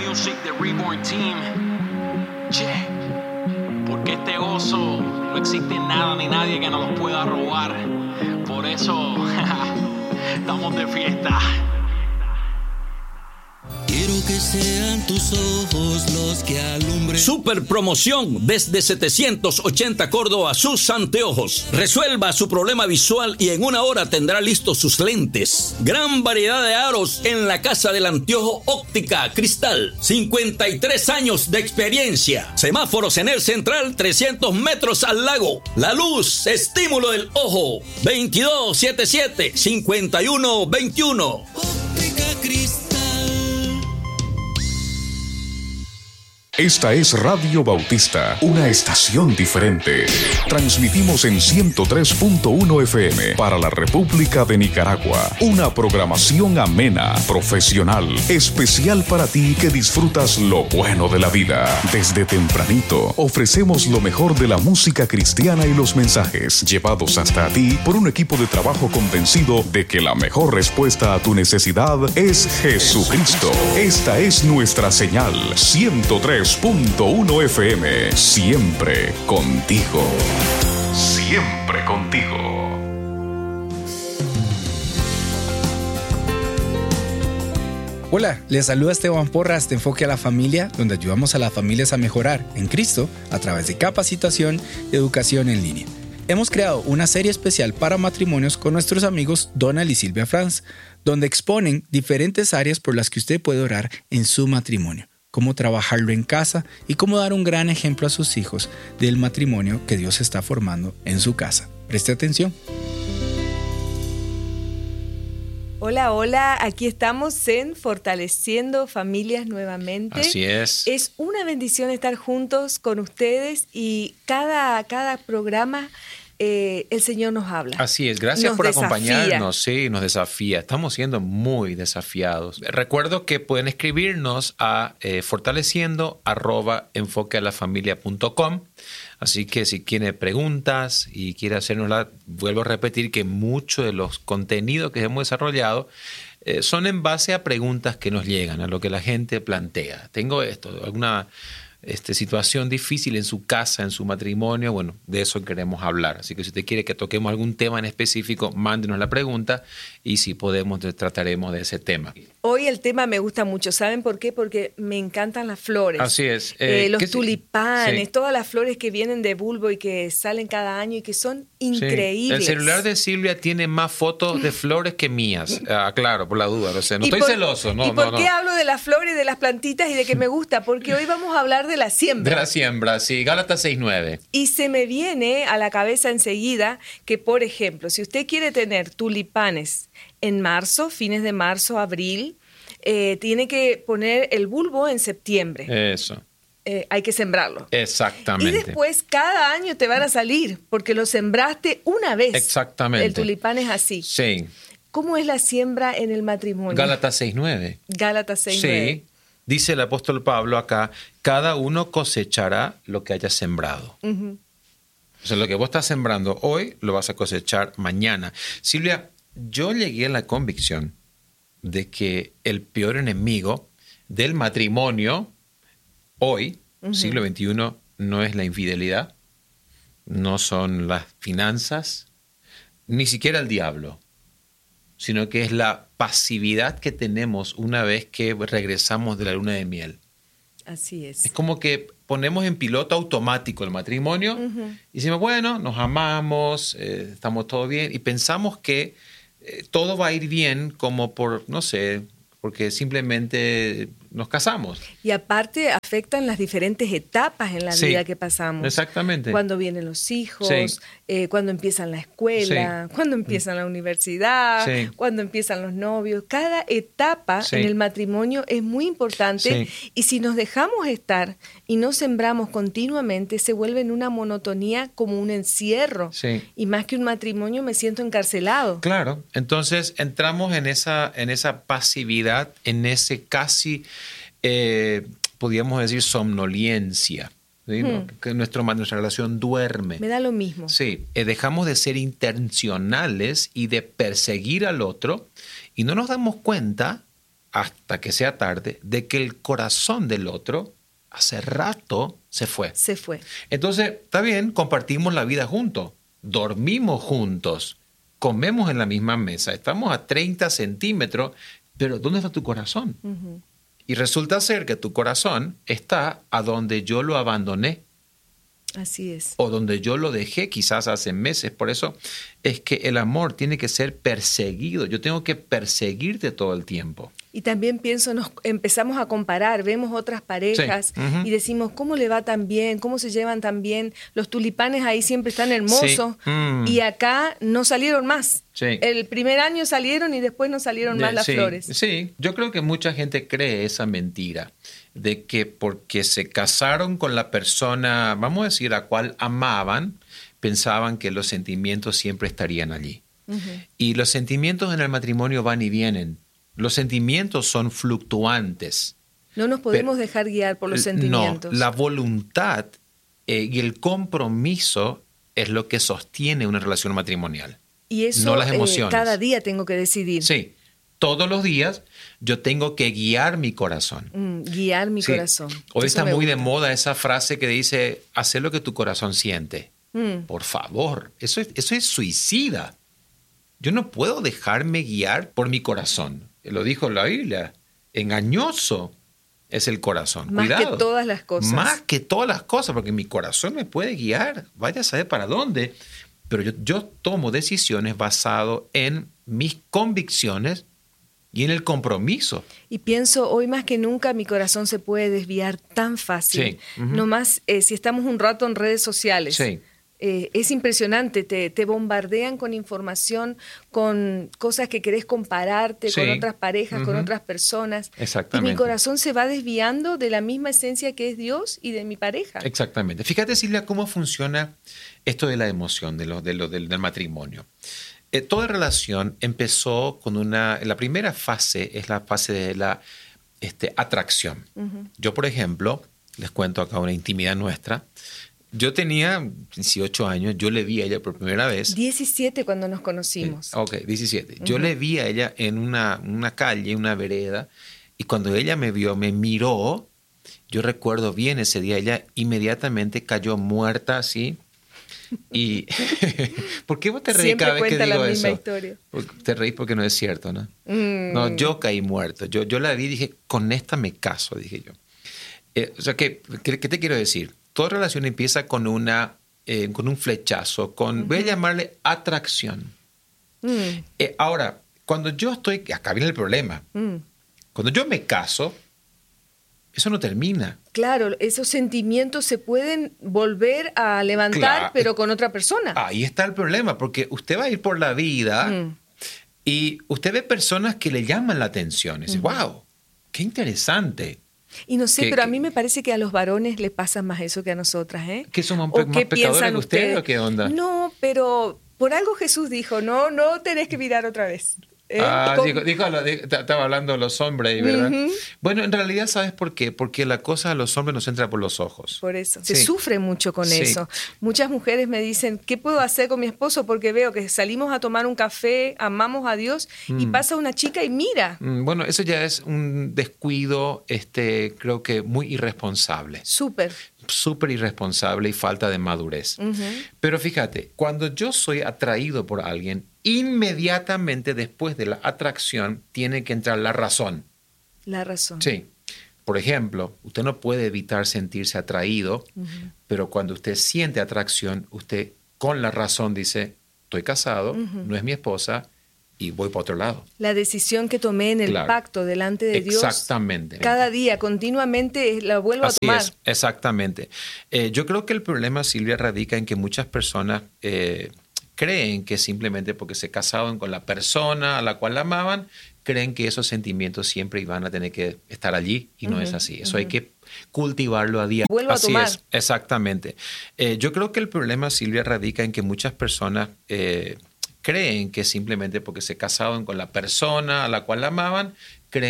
Music, The Reborn Team. Che, porque este gozo no existe nada ni nadie que nos lo pueda robar. Por eso, estamos de fiesta. Quiero que sean tus ojos los que alumbren. Super promoción desde 780 Córdoba, sus anteojos. Resuelva su problema visual y en 1 hora tendrá listos sus lentes. Gran variedad de aros en la Casa del Anteojo Óptica Cristal. 53 años de experiencia. Semáforos en el central, 300 metros al lago. La luz, estímulo del ojo. 2277-5121. Óptica Cristal. Esta es Radio Bautista, una estación diferente. Transmitimos en 103.1 FM para la República de Nicaragua. Una programación amena, profesional, especial para ti que disfrutas lo bueno de la vida. Desde tempranito ofrecemos lo mejor de la música cristiana y los mensajes llevados hasta ti por un equipo de trabajo convencido de que la mejor respuesta a tu necesidad es Jesucristo. Esta es nuestra señal, 103.1 FM, siempre contigo. Siempre contigo. Hola, les saluda Esteban Porras de Enfoque a la Familia, donde ayudamos a las familias a mejorar en Cristo a través de capacitación y educación en línea. Hemos creado una serie especial para matrimonios con nuestros amigos Donald y Silvia Franz, donde exponen diferentes áreas por las que usted puede orar en su matrimonio, cómo trabajarlo en casa y cómo dar un gran ejemplo a sus hijos del matrimonio que Dios está formando en su casa. Preste atención. Hola, hola, aquí estamos en Fortaleciendo Familias nuevamente. Así es. Es una bendición estar juntos con ustedes y cada programa el Señor nos habla. Así es, gracias por acompañarnos, sí, nos desafía. Estamos siendo muy desafiados. Recuerdo que pueden escribirnos a fortaleciendo@enfoquealafamilia.com. Así que si tiene preguntas y quiere hacernosla, vuelvo a repetir que muchos de los contenidos que hemos desarrollado son en base a preguntas que nos llegan, a lo que la gente plantea. Tengo esto, alguna situación difícil en su casa, en su matrimonio, bueno, de eso queremos hablar. Así que si usted quiere que toquemos algún tema en específico, mándenos la pregunta y si podemos, trataremos de ese tema. Hoy el tema me gusta mucho, ¿saben por qué? Porque me encantan las flores. Así es. Los tulipanes, sí, todas las flores que vienen de bulbo y que salen cada año y que son increíbles. Sí. El celular de Silvia tiene más fotos de flores que mías. Claro, por la duda. O sea, no estoy celoso. No, ¿Y por qué hablo de las flores, de las plantitas y de que me gusta? Porque hoy vamos a hablar de la siembra. De la siembra, sí. Gálatas 6:9. Y se me viene a la cabeza enseguida que, por ejemplo, si usted quiere tener tulipanes en marzo, fines de marzo, abril, tiene que poner el bulbo en septiembre. Eso. Hay que sembrarlo. Exactamente. Y después cada año te van a salir porque lo sembraste una vez. Exactamente. El tulipán es así. Sí. ¿Cómo es la siembra en el matrimonio? Gálatas 6:9. Gálatas 6:9. Sí. Dice el apóstol Pablo acá, cada uno cosechará lo que haya sembrado. Uh-huh. O sea, lo que vos estás sembrando hoy, lo vas a cosechar mañana. Silvia, yo llegué a la convicción de que el peor enemigo del matrimonio hoy, siglo XXI, no es la infidelidad, no son las finanzas, ni siquiera el diablo, sino que es la pasividad que tenemos una vez que regresamos de la luna de miel. Así es. Es como que ponemos en piloto automático el matrimonio y decimos, bueno, nos amamos, estamos todo bien, y pensamos que todo va a ir bien como por, no sé, porque simplemente nos casamos. Y aparte afectan las diferentes etapas en la vida que pasamos. Exactamente. Cuando vienen los hijos, cuando empiezan la escuela, cuando empiezan la universidad, cuando empiezan los novios. Cada etapa en el matrimonio es muy importante y si nos dejamos estar y no sembramos continuamente, se vuelve en una monotonía como un encierro. Y más que un matrimonio me siento encarcelado. Claro, entonces entramos en esa pasividad, en ese casi... podríamos decir somnolencia, ¿sí? Que nuestra relación duerme. Me da lo mismo. Sí, dejamos de ser intencionales y de perseguir al otro y no nos damos cuenta hasta que sea tarde, de que el corazón del otro hace rato se fue. Se fue. Entonces, está bien, compartimos la vida juntos, dormimos juntos, comemos en la misma mesa, estamos a 30 centímetros, pero ¿dónde está tu corazón? Uh-huh. Y resulta ser que tu corazón está a donde yo lo abandoné. Así es. O donde yo lo dejé quizás hace meses. Por eso es que el amor tiene que ser perseguido. Yo tengo que perseguirte todo el tiempo. Y también pienso, nos empezamos a comparar, vemos otras parejas y decimos, ¿cómo le va tan bien? ¿Cómo se llevan tan bien? Los tulipanes ahí siempre están hermosos y acá no salieron más. Sí. El primer año salieron y después no salieron más las flores. Sí, yo creo que mucha gente cree esa mentira de que porque se casaron con la persona, vamos a decir, a cual amaban, pensaban que los sentimientos siempre estarían allí. Uh-huh. Y los sentimientos en el matrimonio van y vienen. Los sentimientos son fluctuantes. No nos podemos dejar guiar por los sentimientos. No, la voluntad y el compromiso es lo que sostiene una relación matrimonial. Y eso no las emociones. Cada día tengo que decidir. Sí, todos los días yo tengo que guiar mi corazón. Guiar mi corazón. Hoy está muy de moda esa frase que dice, haz lo que tu corazón siente. Por favor, eso es suicida. Yo no puedo dejarme guiar por mi corazón. Lo dijo la Biblia. Engañoso es el corazón. Más Cuidado. que todas las cosas. Más que todas las cosas, porque mi corazón me puede guiar. Vaya a saber para dónde. Pero yo tomo decisiones basado en mis convicciones y en el compromiso. Y pienso, hoy más que nunca mi corazón se puede desviar tan fácil. Sí. No más si estamos un rato en redes sociales. Sí. Es impresionante, te bombardean con información, con cosas que querés compararte con otras parejas, con otras personas. Exactamente. Y mi corazón se va desviando de la misma esencia que es Dios y de mi pareja. Exactamente. Fíjate, Silvia, cómo funciona esto de la emoción, del matrimonio. Toda relación empezó con la primera fase es la fase de la atracción. Uh-huh. Yo, por ejemplo, les cuento acá una intimidad nuestra. Yo tenía 18 años, yo le vi a ella por primera vez. 17 cuando nos conocimos. Ok, 17. Uh-huh. Yo le vi a ella en una calle, una vereda, y cuando ella me vio, me miró, yo recuerdo bien ese día, ella inmediatamente cayó muerta así. Y ¿por qué vos te reís cada vez que digo eso? Siempre cuenta la misma historia. Te reís porque no es cierto, ¿no? No, yo caí muerto. Yo la vi y dije, con esta me caso, dije yo. O sea, ¿qué te quiero decir? Toda relación empieza con un flechazo, voy a llamarle atracción. Ahora, cuando yo estoy, acá viene el problema. Cuando yo me caso, eso no termina. Claro, esos sentimientos se pueden volver a levantar, claro, pero con otra persona. Ahí está el problema, porque usted va a ir por la vida y usted ve personas que le llaman la atención. Y dice, wow, qué interesante. Y no sé, pero a mí me parece que a los varones les pasa más eso que a nosotras, ¿eh? ¿Que somos más pecadores que ustedes o qué onda? No, pero por algo Jesús dijo, no tenés que mirar otra vez. Estaba hablando de los hombres, ¿verdad? Uh-huh. Bueno, en realidad, ¿sabes por qué? Porque la cosa a los hombres nos entra por los ojos. Por eso. Se sufre mucho con eso. Muchas mujeres me dicen, ¿qué puedo hacer con mi esposo? Porque veo que salimos a tomar un café, amamos a Dios, y pasa una chica y mira. Bueno, eso ya es un descuido, creo que muy irresponsable. Súper irresponsable y falta de madurez. Uh-huh. Pero fíjate, cuando yo soy atraído por alguien, inmediatamente después de la atracción tiene que entrar la razón. La razón. Sí. Por ejemplo, usted no puede evitar sentirse atraído, pero cuando usted siente atracción, usted con la razón dice, estoy casado, no es mi esposa, y voy para otro lado. La decisión que tomé en el pacto delante de Dios. Exactamente. Cada día, continuamente, la vuelvo a tomar. Así es, exactamente. Yo creo que el problema, Silvia, radica en que muchas personas creen que simplemente porque se casaron con la persona a la cual la amaban, creen que esos sentimientos siempre iban a tener que estar allí, y no es así. Eso hay que cultivarlo a día. Vuelvo a tomar. Así es, exactamente. Yo creo que el problema, Silvia, radica en que muchas personas creen que simplemente porque se casaron con la persona a la cual la amaban,